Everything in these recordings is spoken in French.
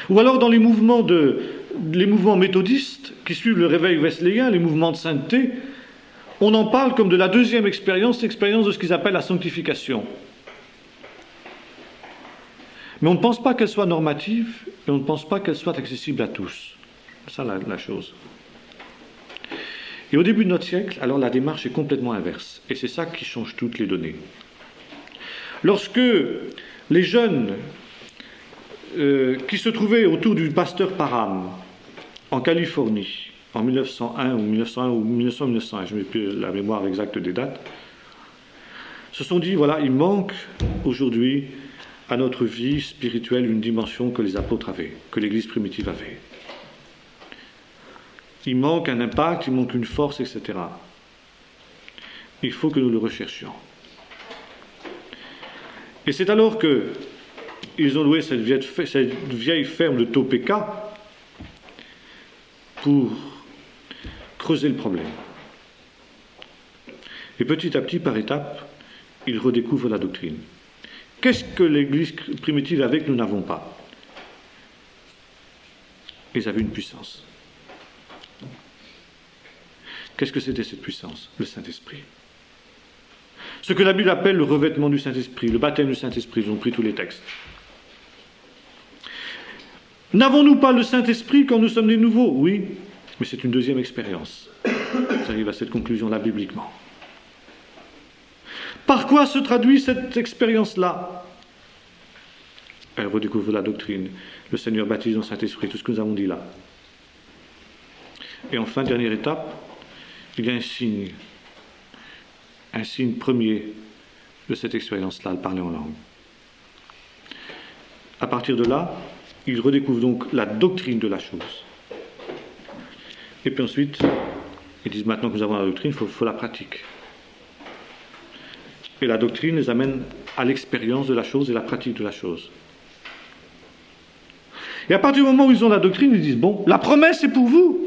Ou alors dans les mouvements méthodistes qui suivent le réveil wesleyen, les mouvements de sainteté, on en parle comme de la deuxième expérience, l'expérience de ce qu'ils appellent la sanctification. Mais on ne pense pas qu'elle soit normative et on ne pense pas qu'elle soit accessible à tous. C'est ça la chose. Et au début de notre siècle, alors la démarche est complètement inverse. Et c'est ça qui change toutes les données. Lorsque les jeunes qui se trouvaient autour du pasteur Parham en Californie en 1901 ou 1901, je n'ai plus la mémoire exacte des dates, se sont dit, voilà, il manque aujourd'hui à notre vie spirituelle une dimension que les apôtres avaient, que l'Église primitive avait. Il manque un impact, il manque une force, etc. Il faut que nous le recherchions. Et c'est alors qu'ils ont loué cette vieille ferme de Topeka pour creuser le problème. Et petit à petit, par étapes, ils redécouvrent la doctrine. Qu'est-ce que l'Église primitive avait que nous n'avons pas? Ils avaient une puissance. Qu'est-ce que c'était cette puissance? Le Saint-Esprit. Ce que la Bible appelle le revêtement du Saint-Esprit, le baptême du Saint-Esprit, ils ont pris tous les textes. N'avons-nous pas le Saint-Esprit quand nous sommes nés nouveaux? Oui, mais c'est une deuxième expérience. J'arrive à cette conclusion-là bibliquement. Par quoi se traduit cette expérience-là? Elle redécouvre la doctrine. Le Seigneur baptise dans le Saint-Esprit, tout ce que nous avons dit là. Et enfin, dernière étape, il y a un signe premier de cette expérience-là, le parler en langue. À partir de là, il redécouvre donc la doctrine de la chose. Et puis ensuite, ils disent maintenant que nous avons la doctrine, il faut la pratique. Et la doctrine les amène à l'expérience de la chose et la pratique de la chose. Et à partir du moment où ils ont la doctrine, ils disent, bon, la promesse est pour vous.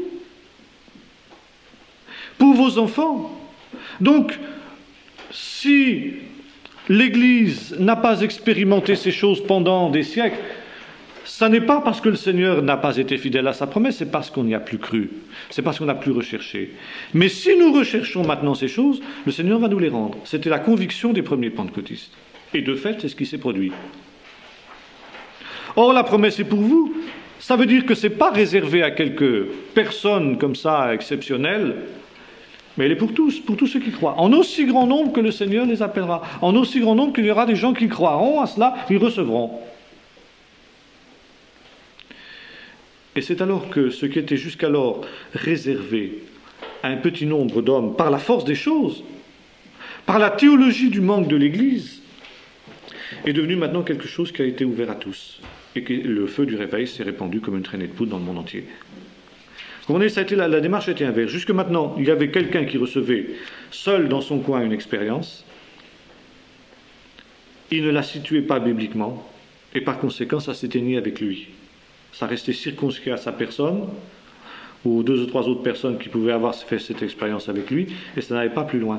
Pour vos enfants. Donc, si l'Église n'a pas expérimenté ces choses pendant des siècles, ça n'est pas parce que le Seigneur n'a pas été fidèle à sa promesse, c'est parce qu'on n'y a plus cru, c'est parce qu'on n'a plus recherché. Mais si nous recherchons maintenant ces choses, le Seigneur va nous les rendre. C'était la conviction des premiers pentecôtistes. Et de fait, c'est ce qui s'est produit. Or, la promesse est pour vous. Ça veut dire que ce n'est pas réservé à quelques personnes comme ça, exceptionnelles, mais elle est pour tous ceux qui croient. En aussi grand nombre que le Seigneur les appellera. En aussi grand nombre qu'il y aura des gens qui croiront à cela, ils recevront. Et c'est alors que ce qui était jusqu'alors réservé à un petit nombre d'hommes, par la force des choses, par la théologie du manque de l'Église, est devenu maintenant quelque chose qui a été ouvert à tous. Et que le feu du réveil s'est répandu comme une traînée de poudre dans le monde entier. Vous comprenez, la démarche a été inverse. Jusque maintenant, il y avait quelqu'un qui recevait seul dans son coin une expérience. Il ne la situait pas bibliquement, et par conséquent, ça s'éteignait avec lui. Ça restait circonscrit à sa personne, ou 2 ou 3 autres personnes qui pouvaient avoir fait cette expérience avec lui, et ça n'allait pas plus loin.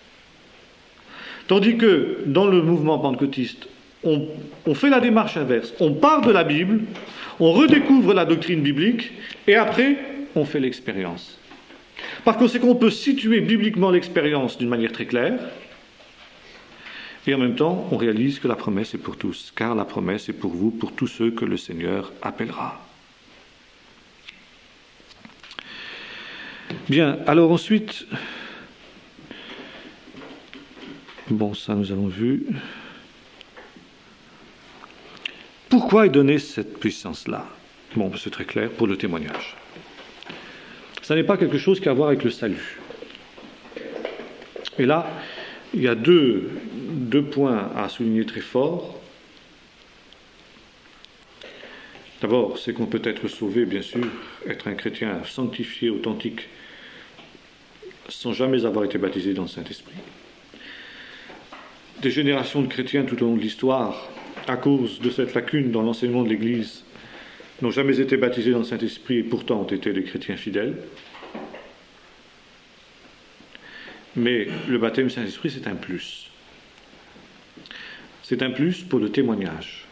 Tandis que, dans le mouvement pentecôtiste, on fait la démarche inverse. On part de la Bible, on redécouvre la doctrine biblique, et après, on fait l'expérience. Par conséquent, on peut situer bibliquement l'expérience d'une manière très claire, et en même temps, on réalise que la promesse est pour tous, car la promesse est pour vous, pour tous ceux que le Seigneur appellera. Bien, alors ensuite, bon, ça nous avons vu. Pourquoi est donnée cette puissance-là? Bon, c'est très clair, pour le témoignage. Ça n'est pas quelque chose qui a à voir avec le salut. Et là, il y a deux points à souligner très forts. D'abord, c'est qu'on peut être sauvé, bien sûr, être un chrétien sanctifié, authentique, sans jamais avoir été baptisé dans le Saint-Esprit. Des générations de chrétiens tout au long de l'histoire, à cause de cette lacune dans l'enseignement de l'Église, n'ont jamais été baptisés dans le Saint-Esprit et pourtant ont été des chrétiens fidèles. Mais le baptême du Saint-Esprit, c'est un plus. C'est un plus pour le témoignage.